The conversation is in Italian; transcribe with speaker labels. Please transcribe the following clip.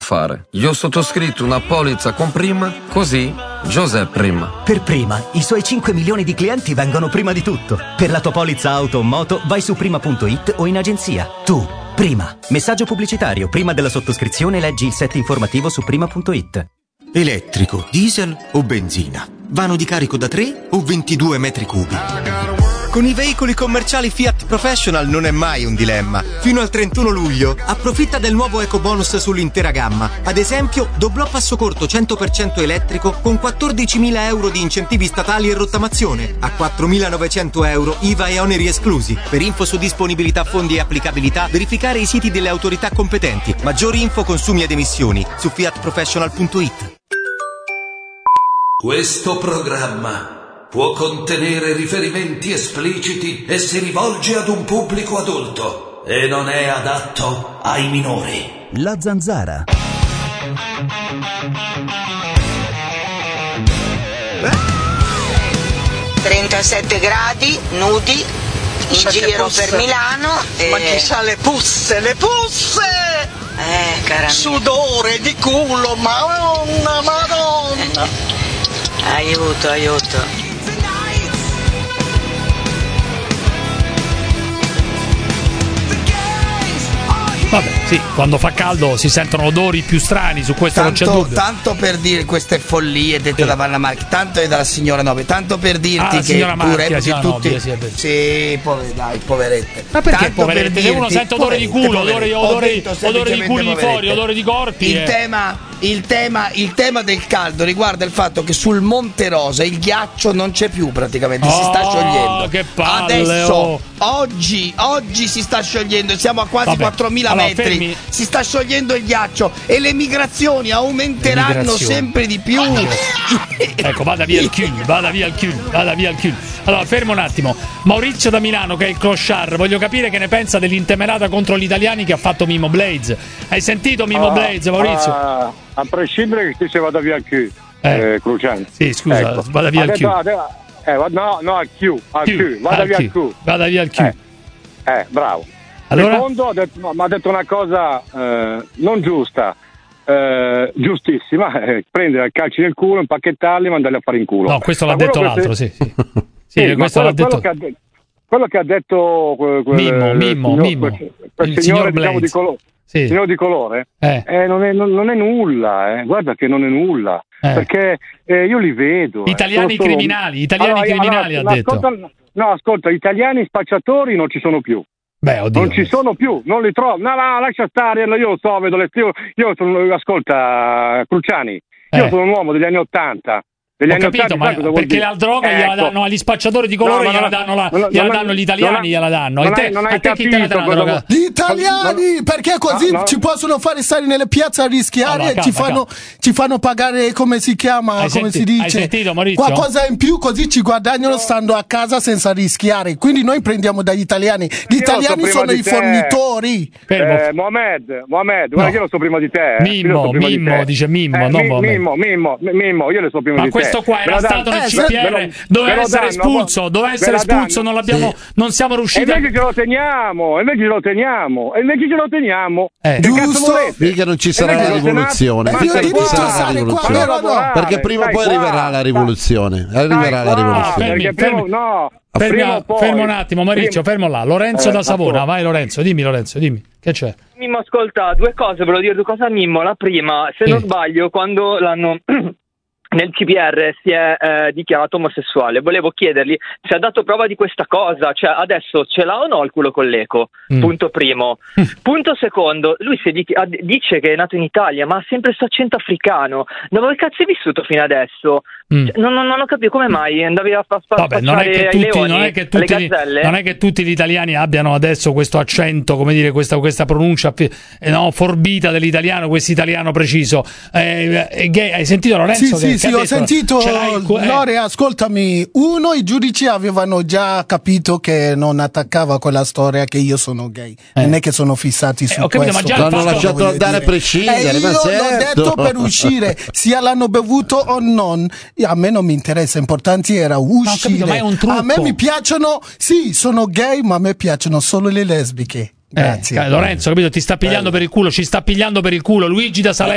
Speaker 1: fare. Io ho sottoscritto una polizza con Prima, così Giuseppe Prima.
Speaker 2: Per Prima, i suoi 5 milioni di clienti vengono prima di tutto. Per la tua polizza auto o moto, vai su prima.it o in agenzia. Tu, Prima. Messaggio pubblicitario. Prima della sottoscrizione leggi il set informativo su prima.it.
Speaker 3: Elettrico, diesel o benzina? Vano di carico da 3 o 22 metri cubi? Con i veicoli commerciali Fiat Professional non è mai un dilemma. Fino al 31 luglio approfitta del nuovo ecobonus sull'intera gamma. Ad esempio, doblò passo corto 100% elettrico con 14.000 euro di incentivi statali e rottamazione, a 4.900 euro IVA e oneri esclusi. Per info su disponibilità, fondi e applicabilità, verificare i siti delle autorità competenti. Maggiori info, consumi ed emissioni su fiatprofessional.it.
Speaker 4: Questo programma può contenere riferimenti espliciti e si rivolge ad un pubblico adulto e non è adatto ai minori.
Speaker 2: La Zanzara.
Speaker 5: 37 gradi, nudi, in giro per Milano.
Speaker 6: Ma chissà le pusse!
Speaker 5: Caramba.
Speaker 6: Sudore di culo, Madonna!
Speaker 5: Aiuto.
Speaker 7: Vabbè, sì, quando fa caldo si sentono odori più strani, su questo non c'è dubbio.
Speaker 8: Tanto per dire queste follie dette da Vanna Marchi, tanto è dalla signora Nobile, tanto per dirti che tu reputi tutti. Sì, poverette.
Speaker 7: Ma perché
Speaker 8: tanto
Speaker 7: poverette?
Speaker 8: Per
Speaker 7: se uno sente odore di culo, odore di culi fuori, odore di corpi.
Speaker 8: Il tema del caldo riguarda il fatto che sul Monte Rosa il ghiaccio non c'è più praticamente, si sta sciogliendo.
Speaker 7: Che palle,
Speaker 8: adesso, oggi si sta sciogliendo, siamo a quasi 4.000 metri, fermi. Si sta sciogliendo il ghiaccio e le migrazioni aumenteranno sempre di più.
Speaker 7: Ecco, vada via il cul. Allora, fermo un attimo. Maurizio da Milano, che è il clochard, voglio capire che ne pensa dell'intemerata contro gli italiani che ha fatto Mimmo Blades. Hai sentito Mimmo Blades, Maurizio?
Speaker 9: A prescindere che si vada via al Q, Cruciani.
Speaker 7: Sì, scusa, ecco. Vada via al Q.
Speaker 9: No, al Q. Vada via al Q.
Speaker 7: Vada via al Q.
Speaker 9: Bravo.
Speaker 7: Allora?
Speaker 9: Secondo, ha detto una cosa non giusta, giustissima, prendere a calci nel culo, impacchettarli e mandarli a fare in culo.
Speaker 7: No, questo l'ha detto l'altro, sì. Questo l'ha detto.
Speaker 9: Quello che ha detto
Speaker 7: Mimmo.
Speaker 9: Il signore diciamo di colore. Sì. Signore di colore non è nulla, guarda che non è nulla, perché io li vedo.
Speaker 7: Italiani criminali, ha detto.
Speaker 9: Ascolta, italiani spacciatori non ci sono più.
Speaker 7: Beh, oddio.
Speaker 9: Non ci sono più, non li trovo. No, lascia stare, io lo so, vedo ascolta, Cruciani, io sono un uomo degli anni 80.
Speaker 7: Ho capito, ma perché la droga gliela danno agli spacciatori di colore, gliela danno gli italiani, gliela danno.
Speaker 9: Non hai capito
Speaker 7: droga?
Speaker 10: Gli italiani, perché così ci possono fare stare nelle piazze a rischiare e ci fanno pagare, come si chiama, si dice?
Speaker 7: Hai sentito, Maurizio?
Speaker 10: Qualcosa in più, così ci guadagnano stando a casa senza rischiare. Quindi noi prendiamo dagli italiani. Gli italiani sono i fornitori.
Speaker 9: Mohamed, guarda che io lo so prima di te.
Speaker 7: Mimmo, dice Mimmo, non
Speaker 9: Mimmo, io lo so prima di te.
Speaker 7: Questo qua era stato nel CPR, doveva essere espulso, non siamo riusciti.
Speaker 9: E invece ce lo teniamo.
Speaker 10: Giusto?
Speaker 11: Mica non ci sarà la rivoluzione. Perché prima o poi arriverà la rivoluzione.
Speaker 7: Fermo un attimo, Maurizio, fermo là. Lorenzo da Savona, vai Lorenzo, dimmi. Che c'è?
Speaker 12: Mimmo, ascolta, due cose, volevo dire due cose a Mimmo. La prima, se non sbaglio, quando l'hanno nel CPR si è dichiarato omosessuale, volevo chiedergli se ha dato prova di questa cosa, cioè adesso ce l'ha o no il culo con l'eco, punto primo. Punto secondo, lui dice che è nato in Italia ma ha sempre questo accento africano, dove cazzo hai vissuto fino adesso? Cioè, non ho capito come mai andavi a
Speaker 7: Vabbè, non è che tutti gli italiani abbiano adesso questo accento, come dire, questa pronuncia forbita dell'italiano, questo italiano preciso. Hai sentito Lorenzo?
Speaker 10: Sì, ho sentito. Lore, ascoltami. I giudici avevano già capito che non attaccava quella storia che io sono gay. Non è che sono fissati su questo.
Speaker 11: Ma l'hanno lasciato andare a prescindere.
Speaker 10: Io l'ho detto per uscire, sia l'hanno bevuto o non. A me non mi interessa, importante era uscire.
Speaker 7: Ma è un trucco.
Speaker 10: A me mi piacciono, sì, sono gay, ma a me piacciono solo le lesbiche. Grazie.
Speaker 7: Lorenzo, capito? Ti sta pigliando per il culo, ci sta pigliando per il culo. Luigi da Salerno.